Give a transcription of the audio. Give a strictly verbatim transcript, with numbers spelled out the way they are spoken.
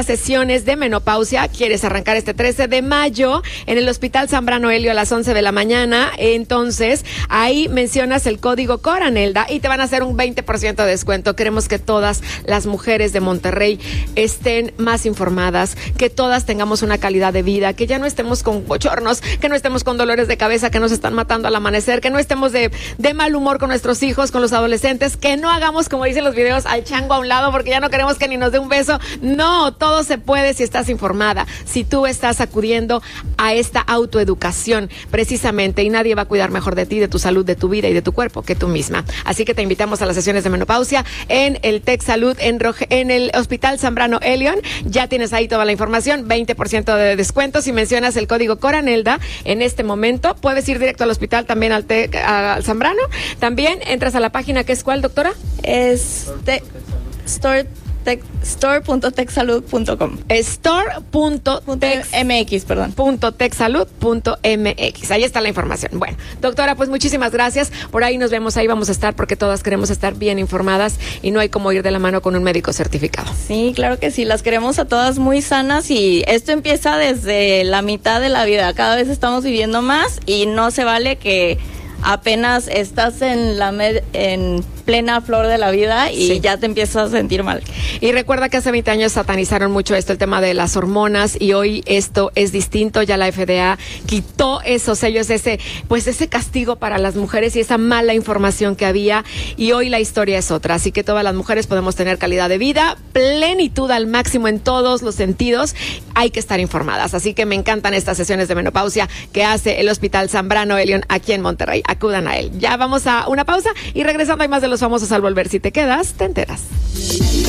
Sesiones de menopausia. Quieres arrancar este trece de mayo en el Hospital Zambrano Helio a las once de la mañana. Entonces, ahí mencionas el código Coranelda y te van a hacer un veinte por ciento de descuento. Queremos que todas las mujeres de Monterrey estén más informadas, que todas tengamos una calidad de vida, que ya no estemos con bochornos, que no estemos con dolores de cabeza que nos están matando al amanecer, que no estemos de, de mal humor con nuestros hijos, con los adolescentes, que no hagamos, como dicen los videos, al chango a un lado porque ya no queremos que ni nos dé un beso. No, todo Todo se puede si estás informada, si tú estás acudiendo a esta autoeducación precisamente, y nadie va a cuidar mejor de ti, de tu salud, de tu vida y de tu cuerpo que tú misma. Así que te invitamos a las sesiones de menopausia en el Tec Salud, en, Roge, en el Hospital Zambrano Elion. Ya tienes ahí toda la información, veinte por ciento de descuento si mencionas el código Coranelda en este momento. Puedes ir directo al hospital, también al, Tec, al Zambrano. También entras a la página, que es ¿cuál, doctora? Es te, Store store punto texsalud punto com. store punto m x, perdón. Punto texsalud punto m x. Ahí está la información. Bueno, doctora, pues muchísimas gracias. Por ahí nos vemos, ahí vamos a estar, porque todas queremos estar bien informadas y no hay como ir de la mano con un médico certificado. Sí, claro que sí, las queremos a todas muy sanas, y esto empieza desde la mitad de la vida. Cada vez estamos viviendo más y no se vale que apenas estás en la med- en plena flor de la vida y sí, ya te empiezas a sentir mal. Y recuerda que hace veinte años satanizaron mucho esto, el tema de las hormonas, y hoy esto es distinto. Ya la F D A quitó esos sellos, ese, pues ese castigo para las mujeres y esa mala información que había, y hoy la historia es otra. Así que todas las mujeres podemos tener calidad de vida, plenitud al máximo en todos los sentidos. Hay que estar informadas. Así que me encantan estas sesiones de menopausia que hace el Hospital Zambrano Elion aquí en Monterrey. Acudan a él. Ya vamos a una pausa y regresando hay más de los famosos al volver. Si te quedas, te enteras.